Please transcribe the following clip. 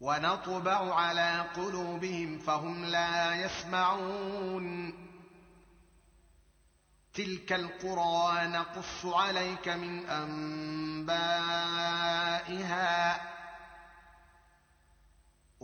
ونطبع على قلوبهم فهم لا يسمعون. تلك القرى نقص عليك من أنبائها